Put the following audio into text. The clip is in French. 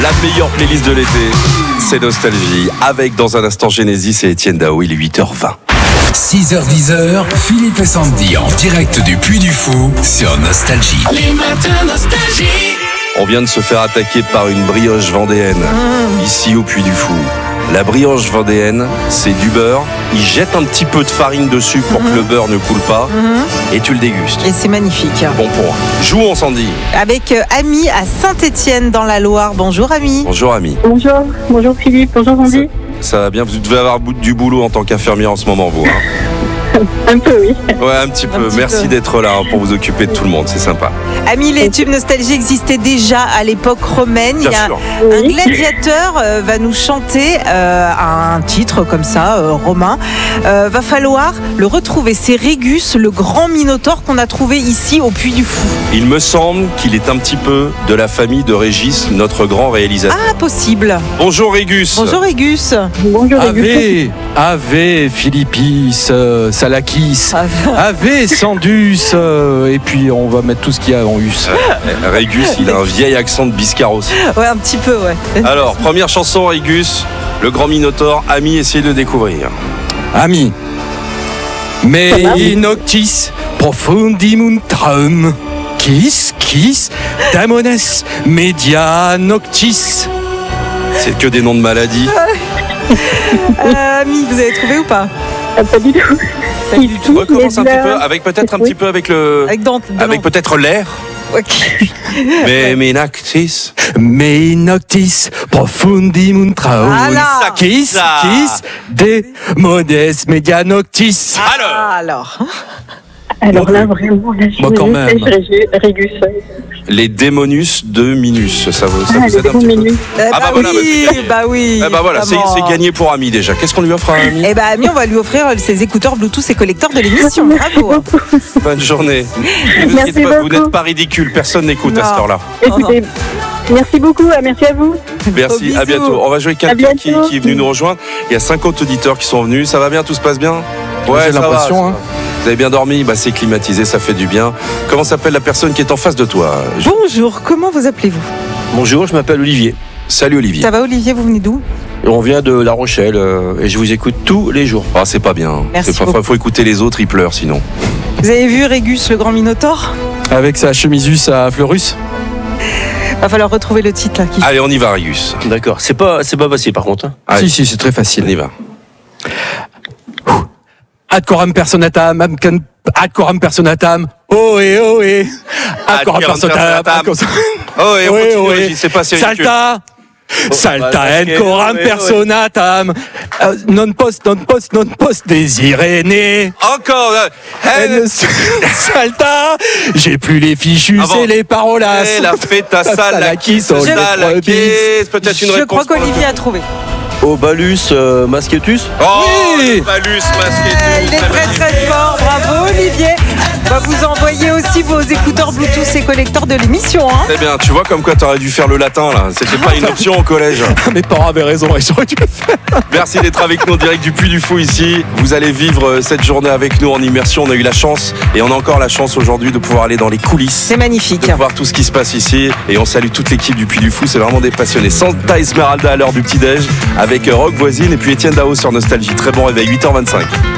La meilleure playlist de l'été, c'est Nostalgie. Avec dans un instant Genesis et Étienne Dao, il est 8h20. 6h-10h, Philippe et Sandy en direct du Puy du Fou sur Nostalgie. Les matins Nostalgie. On vient de se faire attaquer par une brioche vendéenne, ici au Puy du Fou. La brioche vendéenne, c'est du beurre. Ils jettent un petit peu de farine dessus pour que le beurre ne coule pas. Et tu le dégustes. Et c'est magnifique. Bon point. Jouons, Sandy. Avec Ami à Saint-Étienne dans la Loire. Bonjour Ami. Bonjour, Ami. Bonjour Philippe, bonjour Sandy. Ça va bien, vous devez avoir du boulot en tant qu'infirmière en ce moment, vous. Un peu, oui. Ouais, un petit peu. petit Merci peu. d'être là pour vous occuper de tout le monde, c'est sympa. Ami, les tubes nostalgie existaient déjà à l'époque romaine. Bien Il y a sûr. un gladiateur va nous chanter un titre comme ça, romain. Va falloir le retrouver. C'est Régus, le grand minotaure qu'on a trouvé ici au Puy du Fou. Il me semble qu'il est un petit peu de la famille de Régis, notre grand réalisateur. Ah, possible. Bonjour Régus. Bonjour Régus. Bonjour Régus. Ave Philippis, Salakis, Ave Sandus, et puis on va mettre tout ce qu'il y a en us. Régus, il a un vieil accent de Biscarros. Ouais, un petit peu, ouais. Alors, première chanson, Régus, le grand minotaure. Ami, essayez de découvrir. Ami, me noctis profundimum traum, quis, damones media noctis. C'est que des noms de maladies. Ami, vous avez trouvé ou pas? Pas du tout. Pas du tout. Recommence un Mais petit peu, là- avec peut-être un Oui. petit peu avec le... Avec Dante. Avec peut-être l'air. Ok. Mais nactis. Me noctis profundimum traum, Voilà. quis, damones media noctis. Alors, Alors là, vraiment, là, je Moi, quand même. Régus. les démonus de Minus, ça vous Ah, aide les un petit peu? minutes. Eh Ah, bah voilà, bah, c'est gagné. bah oui. Eh ben voilà, c'est évidemment. gagné pour Ami déjà. Qu'est-ce qu'on lui offre à Ami? Eh ben Ami, on va lui offrir ses écouteurs Bluetooth et collecteurs de l'émission. Bravo. Bonne journée. Ne vous Merci inquiétez pas, vous beaucoup. n'êtes pas ridicule, personne n'écoute à Non. cette heure-là. Écoutez, merci beaucoup, merci à vous. Merci, à bisous. bientôt. On va jouer À quelqu'un qui bientôt. est venu nous rejoindre. Il y a 50 auditeurs qui sont venus. Ça va bien, tout se passe bien? Ouais, J'ai ça va, l'impression, ça hein. va. Vous avez bien dormi? Bah, c'est climatisé, ça fait du bien. Comment s'appelle la personne qui est en face de toi? Bonjour, comment vous appelez-vous? Bonjour, je m'appelle Olivier. Salut Olivier. Ça va Olivier, vous venez d'où? On vient de La Rochelle et je vous écoute tous les jours. Ah, c'est pas bien. Merci C'est pas, beaucoup. faut écouter les autres, ils pleurent sinon. Vous avez vu Régus, le grand minotaure? Avec sa chemisus à Fleurus. Va falloir retrouver le titre là. Qui... Allez, on y va, Régus. D'accord, c'est pas facile par contre. Hein. Allez. Si, c'est très On facile. y va. Ad coram personatam, ad coram personatam, ohé, ohé, ad coram personatam, Oh, et on ohé, continue, ohé. Régis, c'est pas sérieux. Salta, salta bah, en coram ohé, ohé. personatam, non post désiré. Encore. Salta, j'ai plus les fichus Avant. et les parolas. Elle a fait ta Salakis, salakis. Peut-être une Je réponse. crois qu'Olivier a trouvé. Obalus mascetus. Oh, Oui. le Balus masqué. Il est très très fort, bravo Olivier. On va vous envoyer aussi vos écouteurs Bluetooth et collecteurs de l'émission. Hein. Très bien, tu vois comme quoi t'aurais dû faire le latin là. C'était pas une option au collège. Mes parents avaient raison, j'aurais dû le faire. Merci d'être avec nous en direct du Puy du Fou ici. Vous allez vivre cette journée avec nous en immersion. On a eu la chance et on a encore la chance aujourd'hui de pouvoir aller dans les coulisses. C'est magnifique. De voir tout ce qui se passe ici et on salue toute l'équipe du Puy du Fou, c'est vraiment des passionnés. Santa Esmeralda à l'heure du petit-déj avec Rock Voisine et puis Étienne Dao sur Nostalgie. Très bon réveil, 8h25.